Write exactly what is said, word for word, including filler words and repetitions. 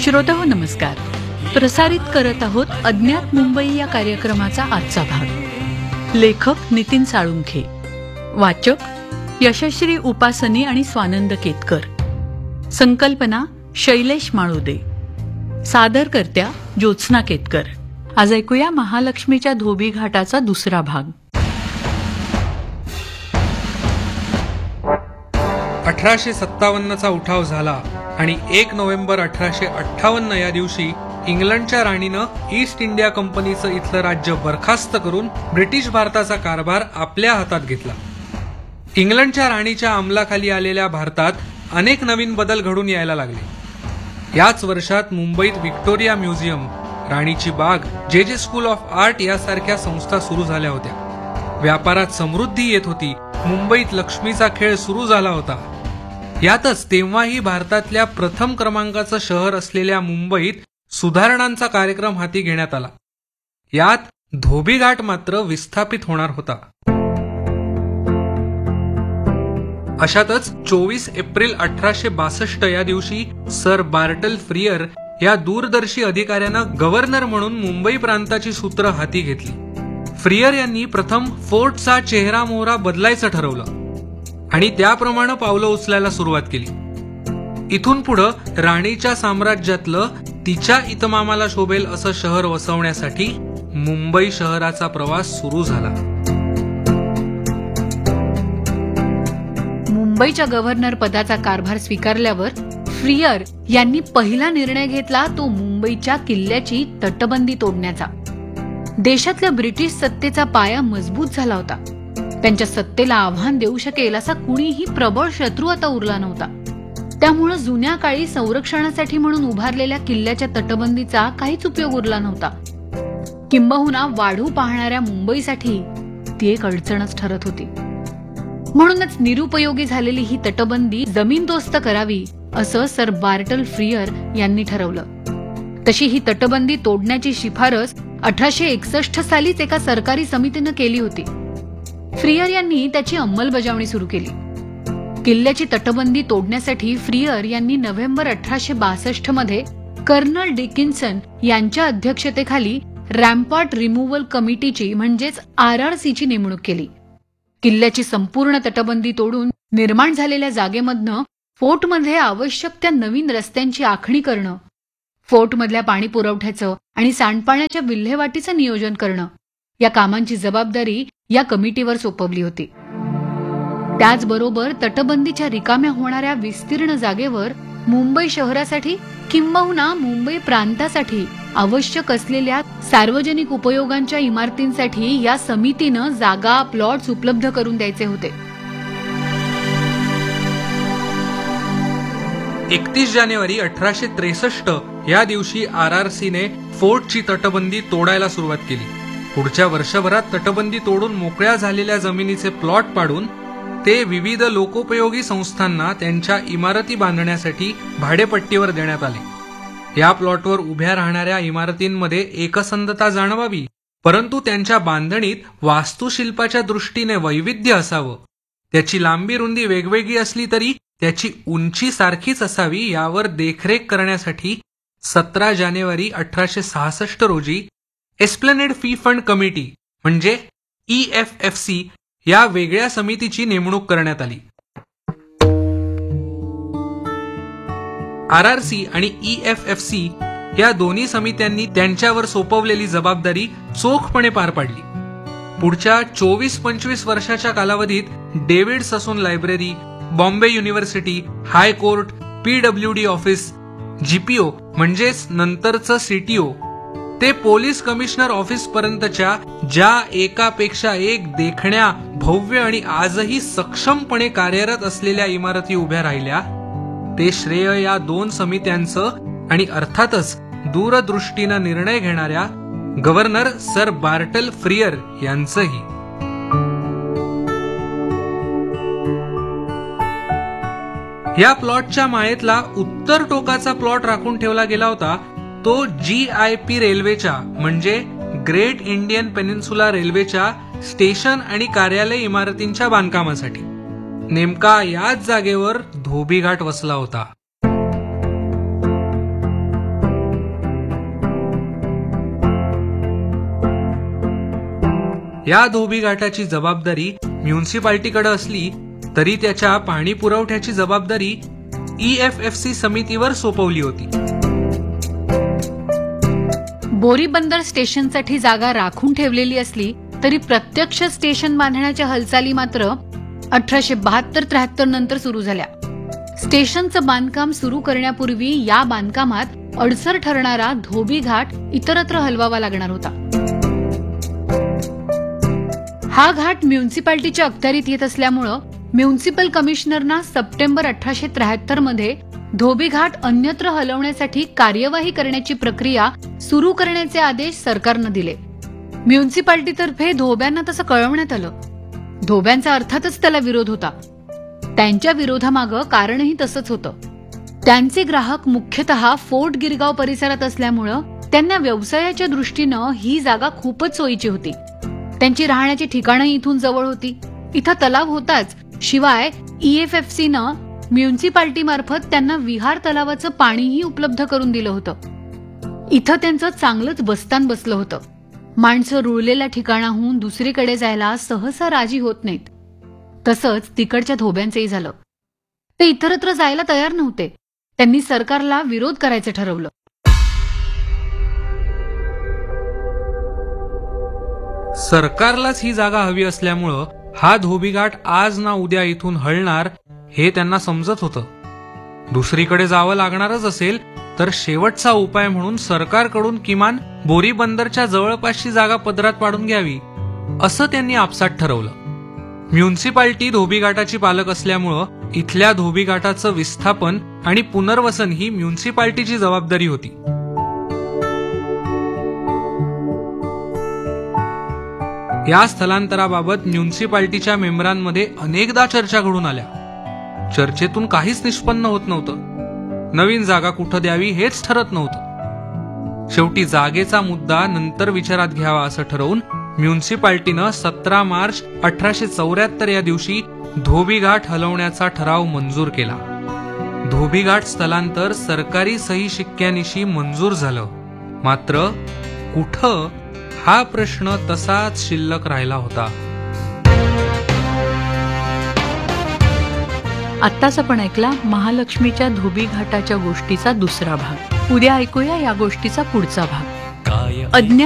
श्रोताहो नमस्कार. प्रसारित करत आहोत अज्ञात मुंबई या कार्यक्रमाचा आजचा भाग. लेखक नितीन साळुंखे, वाचक यशश्री उपासनी आणि स्वानंद केतकर, संकल्पना शैलेश माळुदे, सादरकर्त्या ज्योत्स्ना केतकर. आज ऐकूया महालक्ष्मीच्या धोबी घाटाचा दुसरा भाग. अठराशे सत्तावन्नचा उठाव झाला आणि एक नोव्हेंबर अठराशे अठ्ठावन्न या दिवशी इंग्लंडच्या राणीनं ईस्ट इंडिया कंपनीचं इथलं राज्य बरखास्त करून ब्रिटिश भारताचा कारभार आपल्या हातात घेतला. इंग्लंडच्या राणीच्या अंमलाखाली आलेल्या भारतात अनेक नवीन बदल घडून यायला लागले. याच वर्षात मुंबईत व्हिक्टोरिया म्युझियम, राणीची बाग, जे जे स्कूल ऑफ आर्ट यासारख्या संस्था सुरू झाल्या होत्या. व्यापारात समृद्धी येत होती. मुंबईत लक्ष्मीचा खेळ सुरू झाला होता. यातच तेव्हाही भारतातल्या प्रथम क्रमांकाचं शहर असलेल्या मुंबईत सुधारणांचा कार्यक्रम हाती घेण्यात आला. यात धोबी घाट मात्र विस्थापित होणार होता. अशातच चोवीस एप्रिल अठराशे बासष्ट या दिवशी सर बार्टल फ्रियर या दूरदर्शी अधिकाऱ्यानं गव्हर्नर म्हणून मुंबई प्रांताची सूत्र हाती घेतली. फ्रियर यांनी प्रथम फोर्टचा चेहरा मोहरा बदलायचं ठरवलं आणि त्याप्रमाणे पावलं उचलायला सुरुवात केली. इथून पुढं राणीच्या साम्राज्यातलं तिच्या इतमामाला शोभेल असं शहर वसवण्यासाठी मुंबई शहराचा प्रवास सुरू झाला. मुंबईच्या गव्हर्नर पदाचा कारभार स्वीकारल्यावर फ्रियर यांनी पहिला निर्णय घेतला तो मुंबईच्या किल्ल्याची तटबंदी तोडण्याचा. देशातल्या ब्रिटिश सत्तेचा पाया मजबूत झाला होता. त्यांच्या सत्तेला आव्हान देऊ शकेल असा कुणीही प्रबळ शत्रू आता उरला नव्हता. त्यामुळे जुन्या काळी संरक्षणासाठी म्हणून उभारलेल्या किल्ल्याच्या तटबंदीचा काहीच उपयोग उरला नव्हता. किंबहुना वाढू पाहणाऱ्या मुंबईसाठी ती एक अडचणच ठरत होती. म्हणूनच निरुपयोगी झालेली ही तटबंदी जमीनदोस्त करावी असं सर बार्टल फ्रियर यांनी ठरवलं. तशी ही तटबंदी तोडण्याची शिफारस अठराशे एकसष्ट सालीच एका सरकारी समितीनं केली होती. फ्रियर यांनी त्याची अंमलबजावणी सुरू केली. किल्ल्याची तटबंदी तोडण्यासाठी फ्रियर यांनी नोव्हेंबर अठराशे बासष्ट मध्ये कर्नल डिकिन्सन यांच्या अध्यक्षतेखाली रॅम्पार्ट रिमूव्हल कमिटीची म्हणजेच आर आर सी ची नेमणूक केली. किल्ल्याची संपूर्ण तटबंदी तोडून निर्माण झालेल्या जागेमधनं फोर्टमध्ये आवश्यक त्या नवीन रस्त्यांची आखणी करणं, फोर्टमधल्या पाणी पुरवठ्याचं आणि सांडपाण्याच्या विल्हेवाटीचं नियोजन करणं या कामांची जबाबदारी या कमिटीवर सोपवली होती. त्याचबरोबर तटबंदीच्या रिकाम्या होणाऱ्या विस्तीर्ण जागेवर मुंबई शहरासाठी किंबहुना मुंबई प्रांतासाठी आवश्यक असलेल्या सार्वजनिक उपयोगांच्या इमारतींसाठी या समितीनं जागा, प्लॉट्स उपलब्ध करून द्यायचे होते. एकतीस जानेवारी अठराशे त्रेसष्ट या दिवशी आर आर सीने फोर्टची तटबंदी तोडायला सुरुवात केली. पुढच्या वर्षभरात तटबंदी तोडून मोकळ्या झालेल्या जमिनीचे प्लॉट पाडून ते विविध लोकोपयोगी संस्थांना त्यांच्या इमारती बांधण्यासाठी भाडेपट्टीवर देण्यात आले. या प्लॉटवर उभ्या राहणाऱ्या इमारतींमध्ये एकसंधता जाणवावी, परंतु त्यांच्या बांधणीत वास्तुशिल्पाच्या दृष्टीने वैविध्य असावं. त्याची लांबी रुंदी वेगवेगळी असली तरी त्याची उंची सारखीच असावी यावर देखरेख करण्यासाठी सतरा जानेवारी अठराशे सहासष्ट रोजी एस्प्लनेड फी फंड कमिटी म्हणजे ई एफ एफ सी या वेगळ्या समितीची नेमणूक करण्यात आली. आर आर सी आणि ई एफ एफ सी या दोन्ही समित्यांनी त्यांच्यावर सोपवलेली जबाबदारी चोखपणे पार पाडली. पुढच्या चोवीस पंचवीस वर्षाच्या कालावधीत David Sassoon library, Bombay university, high court, P W D office, G P O म्हणजेच नंतरचं सी टी ओ ते पोलीस कमिशनर ऑफिस पर्यंतच्या ज्या एकापेक्षा एक देखण्या, भव्य आणि आजही सक्षमपणे कार्यरत असलेल्या इमारती उभ्या राहिल्या ते श्रेय या दोन समित्यांचं आणि अर्थातच दूरदृष्टीनं निर्णय घेणाऱ्या गव्हर्नर सर बार्टल फ्रियर यांचंही. या प्लॉटच्या मायेतला उत्तर टोकाचा प्लॉट राखून ठेवला गेला होता तो जी आय पी रेल्वेच्या म्हणजे ग्रेट इंडियन पेनिन्सुला रेल्वेच्या स्टेशन आणि कार्यालय इमारतींच्या बांधकामासाठी. नेमका याच जागेवर धोबी घाट वसला होता. या धोबी घाटाची जबाबदारी म्युन्सिपाल्टीकडे असली तरी त्याच्या पाणी पुरवठ्याची जबाबदारी ई एफ एफ सी समितीवर सोपवली होती. बोरीबंदर स्टेशनसाठी जागा राखून ठेवलेली असली तरी प्रत्यक्ष स्टेशन बांधण्याच्या हालचाली मात्र अठराशे बहात्तर त्र्याहत्तर नंतर सुरू झाल्या. स्टेशनचं बांधकाम सुरू करण्यापूर्वी या बांधकामात अडसर ठरणारा धोबी घाट इतरत्र हलवावा लागणार होता. हा घाट म्युन्सिपाल्टीच्या अखत्यारीत येत असल्यामुळं म्युन्सिपल कमिशनरना सप्टेंबर अठराशे त्र्याहत्तर मध्ये धोबी घाट अन्यत्र हलवण्यासाठी कार्यवाही करण्याची प्रक्रिया सुरू करण्याचे आदेश सरकारनं दिले. म्युन्सिपाल्टीतर्फे धोब्यांना तसं कळवण्यात आलं. धोब्यांचा अर्थातच त्याला विरोध होता. त्यांच्या विरोधामागं कारणही तसंच होतं. त्यांचे ग्राहक मुख्यतः फोर्ट गिरगाव परिसरात असल्यामुळं त्यांना व्यवसायाच्या दृष्टीनं ही जागा खूपच सोयीची होती. त्यांची राहण्याची ठिकाणंही इथून जवळ होती. इथं तलाव होताच, शिवाय ई एफ एफ सी न म्युन्सिपाल्टीमार्फत त्यांना विहार तलावाचं पाणीही उपलब्ध करून दिलं होतं. इथं त्यांचं चांगलंच बस्तान बसलं होतं. माणसं रुळलेल्या ठिकाणाहून दुसरीकडे जायला सहसा राजी होत नाहीत. तसंच तिकडच्या धोब्यांचंही झालं. ते इतरत्र जायला तयार नव्हते. त्यांनी सरकारला विरोध करायचं ठरवलं. सरकारलाच ही जागा हवी असल्यामुळं हा धोबी घाट आज ना उद्या इथून हलणार हे त्यांना समजत होतं. दुसरीकडे जावं लागणारच असेल तर शेवटचा उपाय म्हणून सरकारकडून किमान बोरीबंदरच्या जवळपासची जागा पदरात पाडून घ्यावी असं त्यांनी आपसात ठरवलं. म्युन्सिपाल्टी धोबी घाटाची पालक असल्यामुळं इथल्या धोबी घाटाचं विस्थापन आणि पुनर्वसन ही म्युन्सिपाल्टीची जबाबदारी होती. या स्थलांतराबाबत म्युन्सिपाल्टीच्या मेंबरांमध्ये अनेकदा चर्चा घडून आल्या. चर्चेतून काहीच निष्पन्न होत नव्हतं. नवीन जागा कुठं द्यावी हेच ठरत नव्हतं. शेवटी जागेचा मुद्दा नंतर विचारात घ्यावा असं ठरवून म्युन्सिपाल्टीनं सतरा मार्च अठराशे चौऱ्याहत्तर या दिवशी धोबी घाट हलवण्याचा ठराव मंजूर केला. धोबी घाट स्थलांतर सरकारी सही शिक्क्यानिशी मंजूर झालं. मात्र कुठं हा प्रश्न तसाच शिल्लक राहिला होता. आत्ताच आपण ऐकला महालक्ष्मीच्या धोबी घाटाच्या गोष्टीचा दुसरा भाग. उद्या ऐकूया या गोष्टीचा पुढचा भाग. अज्ञात